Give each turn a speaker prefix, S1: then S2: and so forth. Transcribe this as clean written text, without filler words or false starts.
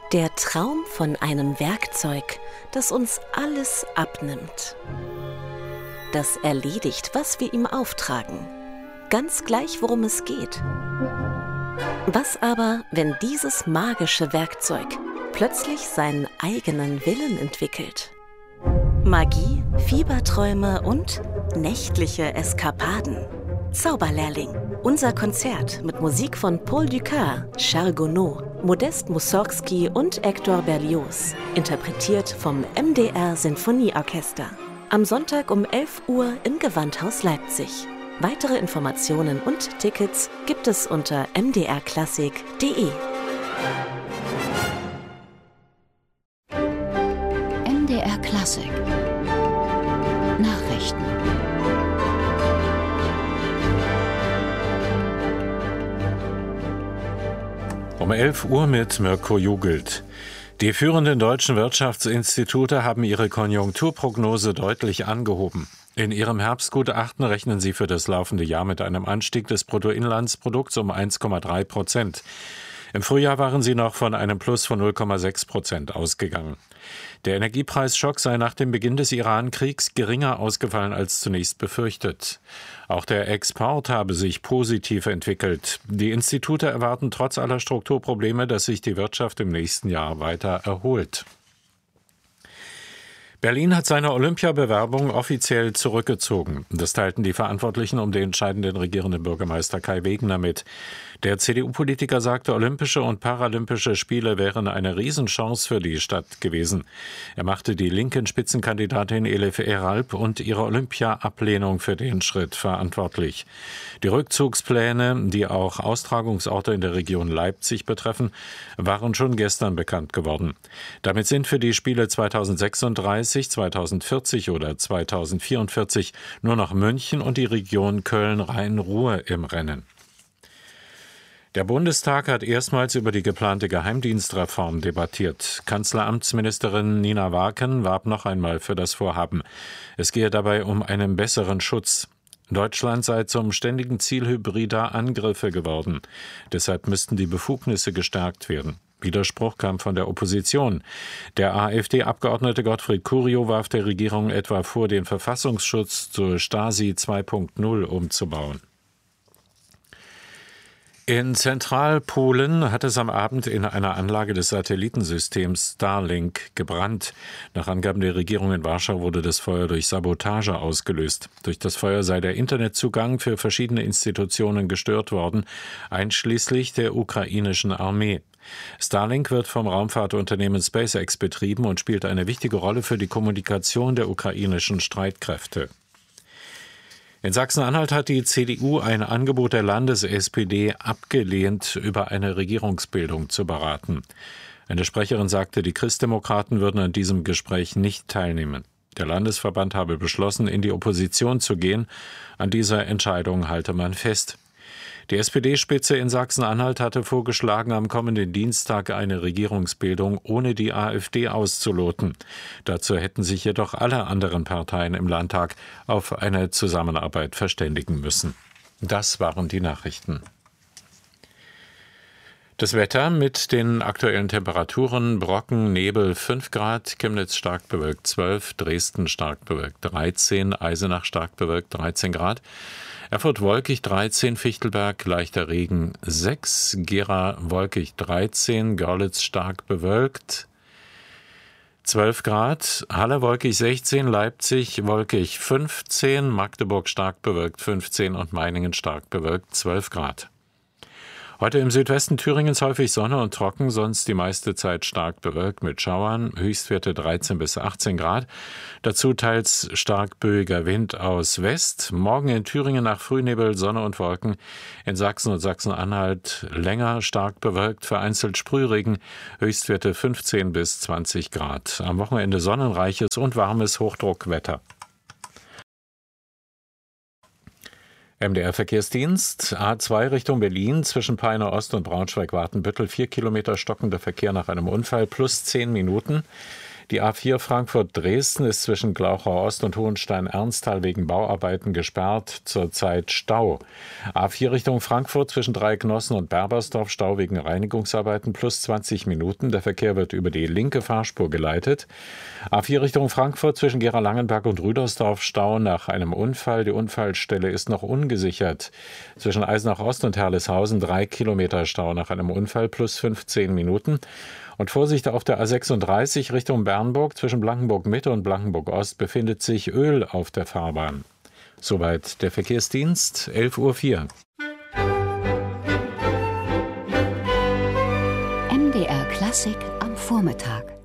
S1: Der Traum von einem Werkzeug, das uns alles abnimmt. Das erledigt, was wir ihm auftragen. Ganz gleich, worum es geht. Was aber, wenn dieses magische Werkzeug plötzlich seinen eigenen Willen entwickelt? Magie, Fieberträume und nächtliche Eskapaden. Zauberlehrling. Unser Konzert mit Musik von Paul Dukas, Charles Gounod, Modest Mussorgsky und Hector Berlioz. Interpretiert vom MDR Sinfonieorchester. Am Sonntag um 11 Uhr im Gewandhaus Leipzig. Weitere Informationen und Tickets gibt es unter mdrklassik.de.
S2: MDR Klassik Nachrichten.
S3: Um 11 Uhr mit Mirko Jugelt. Die führenden deutschen Wirtschaftsinstitute haben ihre Konjunkturprognose deutlich angehoben. In ihrem Herbstgutachten rechnen sie für das laufende Jahr mit einem Anstieg des Bruttoinlandsprodukts um 1,3%. Im Frühjahr waren sie noch von einem Plus von 0,6% ausgegangen. Der Energiepreisschock sei nach dem Beginn des Iran-Kriegs geringer ausgefallen als zunächst befürchtet. Auch der Export habe sich positiv entwickelt. Die Institute erwarten trotz aller Strukturprobleme, dass sich die Wirtschaft im nächsten Jahr weiter erholt. Berlin hat seine Olympiabewerbung offiziell zurückgezogen. Das teilten die Verantwortlichen um den entscheidenden regierenden Bürgermeister Kai Wegener mit. Der CDU-Politiker sagte, Olympische und Paralympische Spiele wären eine Riesenchance für die Stadt gewesen. Er machte die linken Spitzenkandidatin Elif Eralp und ihre Olympia-Ablehnung für den Schritt verantwortlich. Die Rückzugspläne, die auch Austragungsorte in der Region Leipzig betreffen, waren schon gestern bekannt geworden. Damit sind für die Spiele 2036, 2040 oder 2044 nur noch München und die Region Köln-Rhein-Ruhr im Rennen. Der Bundestag hat erstmals über die geplante Geheimdienstreform debattiert. Kanzleramtsministerin Nina Waken warb noch einmal für das Vorhaben. Es gehe dabei um einen besseren Schutz. Deutschland sei zum ständigen Ziel hybrider Angriffe geworden. Deshalb müssten die Befugnisse gestärkt werden. Widerspruch kam von der Opposition. Der AfD-Abgeordnete Gottfried Curio warf der Regierung etwa vor, den Verfassungsschutz zur Stasi 2.0 umzubauen. In Zentralpolen hat es am Abend in einer Anlage des Satellitensystems Starlink gebrannt. Nach Angaben der Regierung in Warschau wurde das Feuer durch Sabotage ausgelöst. Durch das Feuer sei der Internetzugang für verschiedene Institutionen gestört worden, einschließlich der ukrainischen Armee. Starlink wird vom Raumfahrtunternehmen SpaceX betrieben und spielt eine wichtige Rolle für die Kommunikation der ukrainischen Streitkräfte. In Sachsen-Anhalt hat die CDU ein Angebot der Landes-SPD abgelehnt, über eine Regierungsbildung zu beraten. Eine Sprecherin sagte, die Christdemokraten würden an diesem Gespräch nicht teilnehmen. Der Landesverband habe beschlossen, in die Opposition zu gehen. An dieser Entscheidung halte man fest. Die SPD-Spitze in Sachsen-Anhalt hatte vorgeschlagen, am kommenden Dienstag eine Regierungsbildung ohne die AfD auszuloten. Dazu hätten sich jedoch alle anderen Parteien im Landtag auf eine Zusammenarbeit verständigen müssen. Das waren die Nachrichten. Das Wetter mit den aktuellen Temperaturen: Brocken, Nebel 5 Grad, Chemnitz stark bewölkt 12, Dresden stark bewölkt 13, Eisenach stark bewölkt 13 Grad, Erfurt wolkig 13, Fichtelberg leichter Regen 6, Gera wolkig 13, Görlitz stark bewölkt 12 Grad, Halle wolkig 16, Leipzig wolkig 15, Magdeburg stark bewölkt 15 und Meiningen stark bewölkt 12 Grad. Heute im Südwesten Thüringens häufig Sonne und trocken, sonst die meiste Zeit stark bewölkt mit Schauern, Höchstwerte 13 bis 18 Grad. Dazu teils stark böiger Wind aus West. Morgen in Thüringen nach Frühnebel, Sonne und Wolken. In Sachsen und Sachsen-Anhalt länger stark bewölkt, vereinzelt Sprühregen, Höchstwerte 15 bis 20 Grad. Am Wochenende sonnenreiches und warmes Hochdruckwetter. MDR-Verkehrsdienst, A2 Richtung Berlin, zwischen Peine Ost und Braunschweig-Watenbüttel, 4 Kilometer stockender Verkehr nach einem Unfall, plus 10 Minuten. Die A4 Frankfurt-Dresden ist zwischen Glauchau Ost und Hohenstein-Ernsthal wegen Bauarbeiten gesperrt, zurzeit Stau. A4 Richtung Frankfurt zwischen Dreiecknossen und Berbersdorf Stau wegen Reinigungsarbeiten plus 20 Minuten. Der Verkehr wird über die linke Fahrspur geleitet. A4 Richtung Frankfurt zwischen Gera-Langenberg und Rüdersdorf Stau nach einem Unfall. Die Unfallstelle ist noch ungesichert. Zwischen Eisenach Ost und Herleshausen 3 Kilometer Stau nach einem Unfall plus 15 Minuten. Und Vorsicht auf der A36 Richtung Bernburg zwischen Blankenburg Mitte und Blankenburg Ost befindet sich Öl auf der Fahrbahn. Soweit der Verkehrsdienst, 11:04 Uhr.
S2: MDR Klassik am Vormittag.